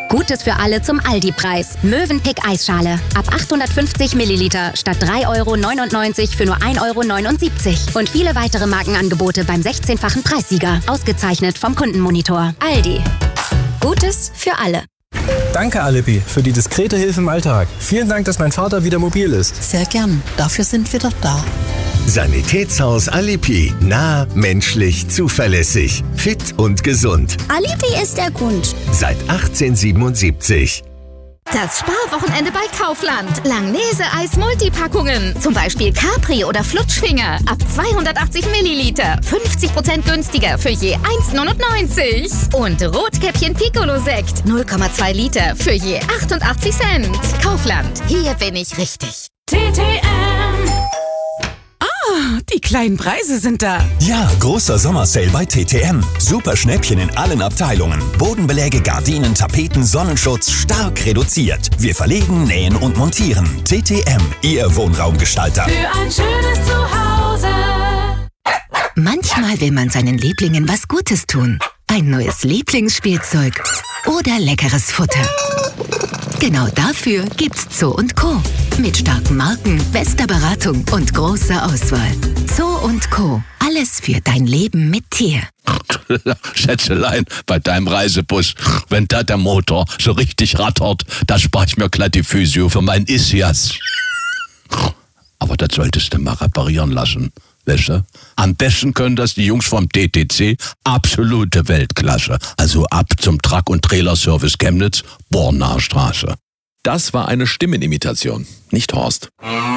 Gutes für alle zum Aldi-Preis. Mövenpick Eisschale. Ab 850 Milliliter statt 3,99 € für nur 1,79 € Und viele weitere Markenangebote beim 16-fachen Preissieger. Ausgezeichnet vom Kundenmonitor. Aldi. Gutes für alle. Danke, Aleppi, für die diskrete Hilfe im Alltag. Vielen Dank, dass mein Vater wieder mobil ist. Sehr gern. Dafür sind wir doch da. Sanitätshaus Aleppi. Nah, menschlich, zuverlässig, fit und gesund. Aleppi ist der Grund. Seit 1877. Das Sparwochenende bei Kaufland. Langnese-Eis Multipackungen. Zum Beispiel Capri oder Flutschfinger. Ab 280 Milliliter. 50% günstiger für je 1,99 €. Und Rotkäppchen Piccolo-Sekt. 0,2 Liter für je 88 Cent. Kaufland. Hier bin ich richtig. TTM. Die kleinen Preise sind da. Ja, großer Sommersale bei TTM. Super Schnäppchen in allen Abteilungen. Bodenbeläge, Gardinen, Tapeten, Sonnenschutz stark reduziert. Wir verlegen, nähen und montieren. TTM, Ihr Wohnraumgestalter. Für ein schönes Zuhause. Manchmal will man seinen Lieblingen was Gutes tun. Ein neues Lieblingsspielzeug oder leckeres Futter. Genau dafür gibt's Zoo & Co. Mit starken Marken, bester Beratung und großer Auswahl. Zoo & Co. Alles für dein Leben mit Tier. Schätzelein, bei deinem Reisebus, wenn da der Motor so richtig rattert, da spar ich mir glatt die Physio für mein Isias. Aber das solltest du mal reparieren lassen. Weißt du? Am besten können das die Jungs vom DTC, absolute Weltklasse. Also ab zum Truck- und Trailerservice Chemnitz, Bornaer Straße. Das war eine Stimmenimitation, nicht Horst.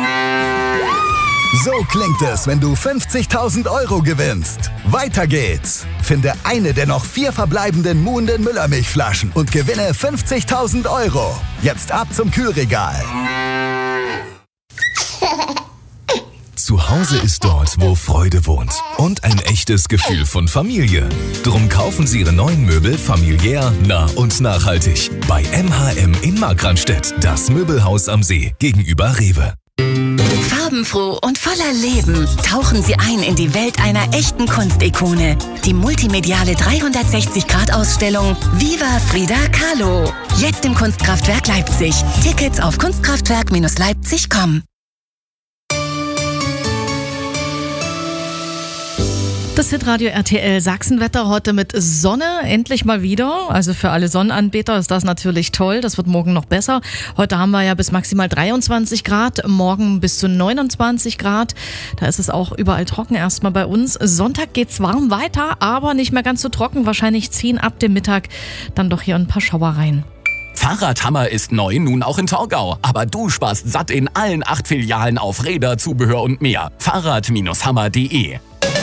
So klingt es, wenn du 50.000 € gewinnst. Weiter geht's. Finde eine der noch 4 verbleibenden Muhnden Müllermilchflaschen und gewinne 50.000 €. Jetzt ab zum Kühlregal. Zu Hause ist dort, wo Freude wohnt. Und ein echtes Gefühl von Familie. Drum kaufen Sie Ihre neuen Möbel familiär, nah und nachhaltig. Bei MHM in Markranstädt. Das Möbelhaus am See gegenüber Rewe. Farbenfroh und voller Leben tauchen Sie ein in die Welt einer echten Kunstikone. Die multimediale 360-Grad-Ausstellung Viva Frida Kahlo. Jetzt im Kunstkraftwerk Leipzig. Tickets auf kunstkraftwerk-leipzig.com. Das Hitradio RTL Sachsenwetter heute mit Sonne, endlich mal wieder. Also für alle Sonnenanbeter ist das natürlich toll. Das wird morgen noch besser. Heute haben wir ja bis maximal 23 Grad, morgen bis zu 29 Grad. Da ist es auch überall trocken erstmal bei uns. Sonntag geht's warm weiter, aber nicht mehr ganz so trocken. Wahrscheinlich ziehen ab dem Mittag dann doch hier ein paar Schauer rein. Fahrradhammer ist neu, nun auch in Torgau. Aber du sparst satt in allen 8 Filialen auf Räder, Zubehör und mehr. Fahrrad-hammer.de.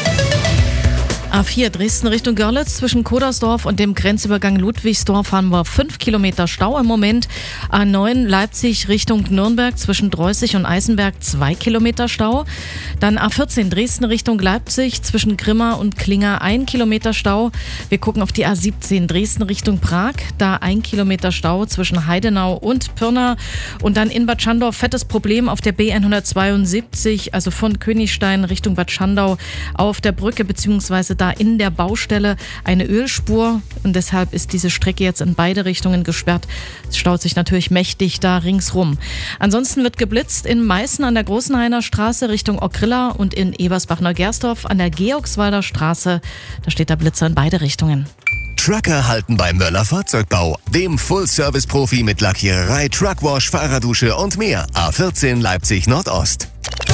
A4 Dresden Richtung Görlitz zwischen Kodersdorf und dem Grenzübergang Ludwigsdorf haben wir 5 Kilometer Stau im Moment. A9 Leipzig Richtung Nürnberg zwischen Dreußig und Eisenberg 2 Kilometer Stau. Dann A14 Dresden Richtung Leipzig zwischen Grimma und Klinger 1 Kilometer Stau. Wir gucken auf die A17 Dresden Richtung Prag. Da 1 Kilometer Stau zwischen Heidenau und Pirna. Und dann in Bad Schandau fettes Problem auf der B172, also von Königstein Richtung Bad Schandau auf der Brücke beziehungsweise da in der Baustelle eine Ölspur und deshalb ist diese Strecke jetzt in beide Richtungen gesperrt. Es staut sich natürlich mächtig da ringsrum. Ansonsten wird geblitzt in Meißen an der Großenhainer Straße Richtung Ockrilla und in Ebersbach-Neugersdorf an der Georgswalder Straße. Da steht der Blitzer in beide Richtungen. Trucker halten bei Möller Fahrzeugbau, dem Full-Service-Profi mit Lackiererei, Truckwash, Fahrerdusche und mehr. A14 Leipzig Nordost.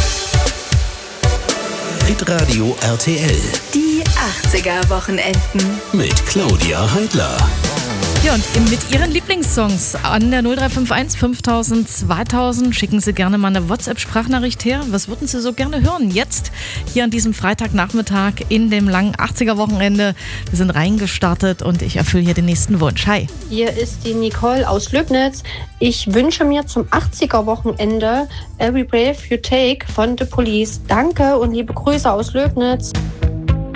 Hitradio RTL. Die 80er-Wochenenden. Mit Claudia Heidler. Ja, und mit Ihren Lieblingssongs an der 0351 5000 2000 schicken Sie gerne mal eine WhatsApp-Sprachnachricht her. Was würden Sie so gerne hören? Jetzt, hier an diesem Freitagnachmittag in dem langen 80er-Wochenende. Wir sind reingestartet und ich erfülle hier den nächsten Wunsch. Hi. Hier ist die Nicole aus Löbnitz. Ich wünsche mir zum 80er-Wochenende Every Breath You Take von The Police. Danke und liebe Grüße aus Löbnitz.